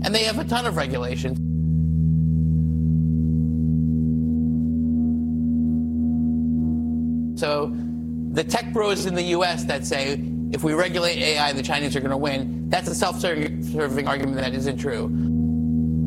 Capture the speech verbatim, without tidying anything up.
And they have a ton of regulations. So the tech bros in the U S that say, if we regulate A I, the Chinese are going to win, that's a self-serving argument that isn't true.